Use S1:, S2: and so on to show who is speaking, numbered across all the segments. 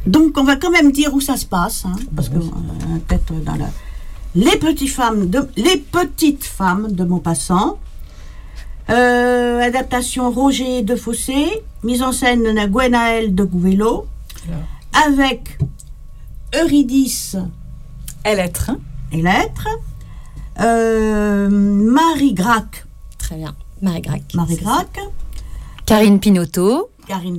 S1: Donc, on va quand même dire où ça se passe, hein, parce que peut-être dans les petites femmes de Maupassant. Adaptation Roger de Fossé, mise en scène de Gwenaël de Gouvello, avec Eurydice
S2: Lettre.
S1: Marie Grac.
S3: Très bien. Marie Grac.
S2: Karine Pinotto.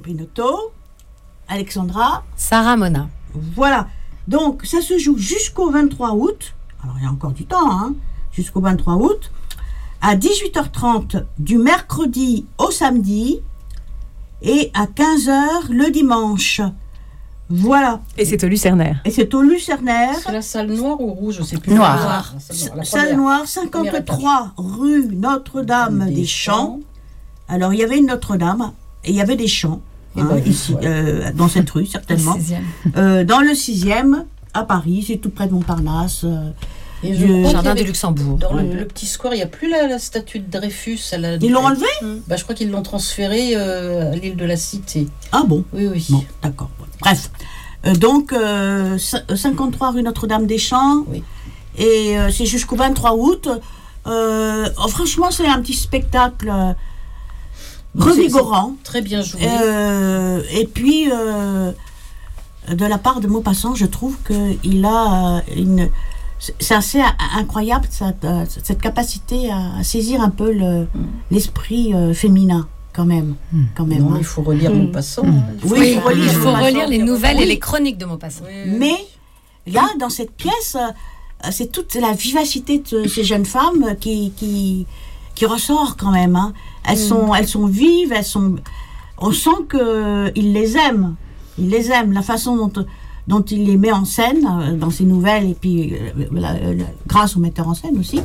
S1: Alexandra.
S2: Sarah Mona.
S1: Voilà. Donc, ça se joue jusqu'au 23 août. Alors, il y a encore du temps, hein. Jusqu'au 23 août. À 18h30 du mercredi au samedi. Et à 15h le dimanche. Voilà.
S2: Et c'est au Lucernaire.
S1: C'est
S4: la salle noire ou rouge, je sais plus.
S2: Noire.
S1: Salle noire, 53 rue Notre-Dame des Champs. Alors, il y avait une Notre-Dame et il y avait des champs. Ici, dans cette rue, certainement. Dans le 6e, à Paris, c'est tout près de Montparnasse.
S4: Et le
S2: Jardin du Luxembourg.
S4: Dans le petit square, il n'y a plus la statue de Dreyfus.
S1: Ils l'ont enlevée ?
S4: Je crois qu'ils l'ont transférée à l'île de la Cité.
S1: Ah bon ?
S4: Oui.
S1: Bon, d'accord. Bref. Donc, 53 rue Notre-Dame des Champs.
S4: Oui.
S1: Et c'est jusqu'au 23 août. Franchement, c'est un petit spectacle revigorant.
S4: C'est très bien joué.
S1: Et puis, de la part de Maupassant, je trouve qu'il a c'est assez incroyable, cette capacité à saisir un peu l'esprit féminin, quand même.
S4: Non, il faut relire Maupassant.
S1: Oui,
S2: il faut relire les nouvelles et les chroniques de Maupassant.
S1: Mais, là, dans cette pièce, c'est toute la vivacité de ces jeunes femmes qui ressort quand même. Hein. Elles sont vives, on sent qu'il les aime. Il les aime. La façon dont il les met en scène dans ses nouvelles, et puis grâce au metteur en scène aussi,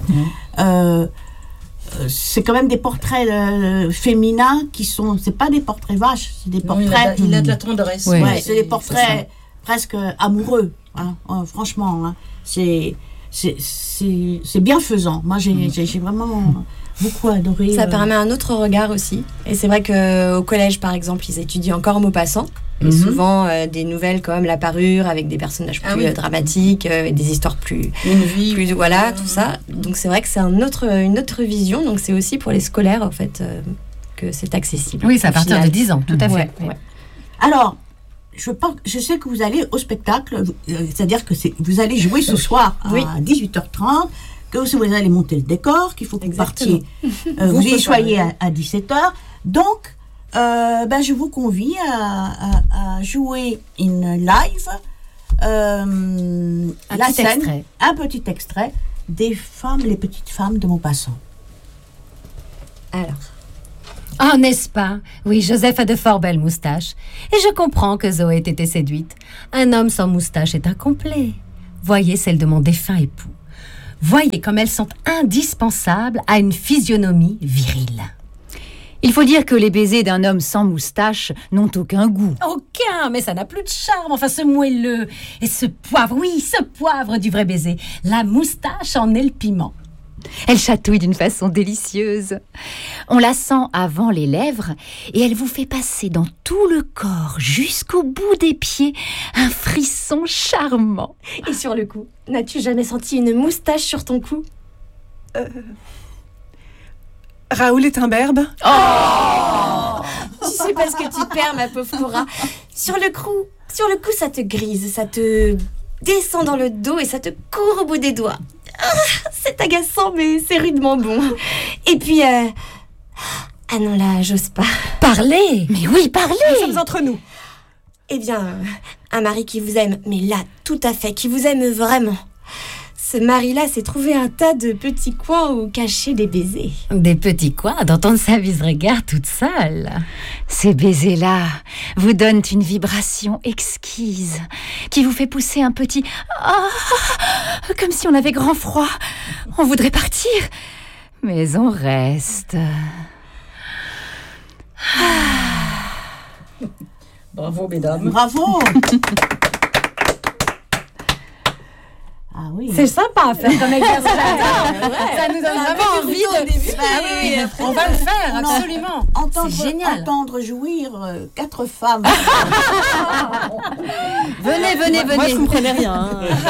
S1: c'est quand même des portraits féminins qui sont... C'est pas des portraits vaches, c'est des portraits...
S4: Il a de la tendresse.
S1: Ouais, c'est des portraits presque amoureux. Hein, franchement, hein. C'est bienfaisant. Moi, j'ai vraiment... beaucoup adoré.
S3: Ça permet un autre regard aussi. Et c'est vrai qu'au collège, par exemple, ils étudient encore Maupassant. Et souvent, des nouvelles comme La Parure, avec des personnages plus dramatiques, des histoires plus...
S4: Une vie.
S3: Plus, voilà, tout ça. Donc c'est vrai que c'est une autre vision. Donc c'est aussi pour les scolaires, en fait, que c'est accessible.
S2: Oui, c'est à partir de 10 ans, tout à fait.
S3: Ouais.
S1: Alors, je sais que vous allez au spectacle, c'est-à-dire que vous allez jouer ce soir à 18h30, que vous allez monter le décor, qu'il faut que vous partiez, vous y soyez à 17h. Donc, je vous convie à jouer in live un petit extrait des femmes, les petites femmes de Maupassant.
S3: Alors.
S2: Oh, n'est-ce pas ? Oui, Joseph a de fort belles moustaches. Et je comprends que Zoé ait été séduite. Un homme sans moustache est incomplet. Voyez celle de mon défunt époux. Voyez comme elles sont indispensables à une physionomie virile.
S5: Il faut dire que les baisers d'un homme sans moustache n'ont aucun goût.
S2: Aucun, mais ça n'a plus de charme. Enfin, ce moelleux et ce poivre du vrai baiser. La moustache en est le piment.
S5: Elle chatouille d'une façon délicieuse. On la sent avant les lèvres et elle vous fait passer dans tout le corps, jusqu'au bout des pieds, un frisson charmant.
S3: Et sur le cou, n'as-tu jamais senti une moustache sur ton cou ?
S6: Raoul est un berbe.
S3: Oh ! Tu sais pas ce que tu perds, ma pauvre Cora. Sur le cou, ça te grise, ça te descend dans le dos et ça te court au bout des doigts. C'est agaçant, mais c'est rudement bon. Et puis, ah non, là, j'ose pas.
S2: Parlez !
S5: Mais oui, parlez !
S6: Nous sommes entre nous.
S3: Eh bien, un mari qui vous aime, mais là, tout à fait, qui vous aime vraiment. Ce mari-là s'est trouvé un tas de petits coins où cacher des baisers.
S2: Des petits coins dont on ne s'aviserait guère toute seule.
S5: Ces baisers-là vous donnent une vibration exquise qui vous fait pousser un petit « Ah !» comme si on avait grand froid. On voudrait partir, mais on reste.
S4: Bravo, mesdames.
S1: Bravo. Ah oui.
S2: C'est sympa à faire comme exercice. Ça nous donne vraiment envie de... On va le faire, absolument. C'est génial.
S1: Entendre jouir 4 femmes.
S2: Venez.
S7: Moi, je comprenais rien.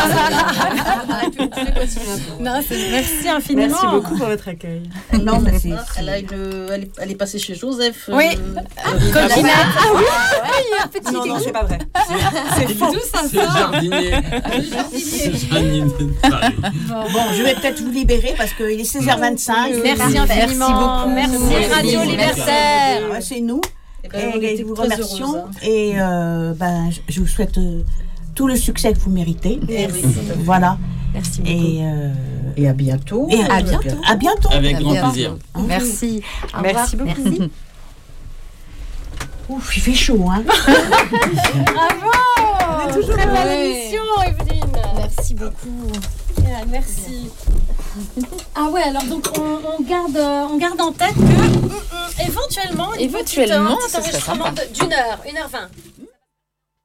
S2: Non, merci infiniment.
S7: Merci beaucoup pour votre accueil.
S1: Non, mais c'est...
S4: Elle est passée chez Joseph.
S2: Oui. Coquinette. Ah oui, un petit
S6: Non, c'est pas vrai.
S2: C'est faux.
S8: C'est le jardinier. C'est le jardinier de Paris.
S1: Bon, je vais peut-être vous libérer parce qu'il est 16h25.
S2: Merci infiniment. Merci Radio Libertaire.
S1: Ouais, c'est nous.
S4: On
S1: Et
S4: était
S1: nous vous
S4: très
S1: remercions.
S4: heureuses, hein.
S1: Et je vous souhaite tout le succès que vous méritez.
S4: Merci.
S1: Voilà.
S3: Merci beaucoup.
S1: Et
S4: à bientôt.
S1: Et à bientôt. À bientôt.
S8: Avec grand plaisir.
S2: Merci.
S7: Merci beaucoup.
S2: Merci.
S1: Ouf, il fait chaud, hein.
S2: Bravo. Très belle émission, Evelyne. Merci beaucoup. Merci. Ah ouais, alors donc on garde en tête que éventuellement,
S7: Éventuellement,
S2: un petit
S7: ce serait
S2: enregistrement
S7: sympa.
S2: d'1h, 1h20.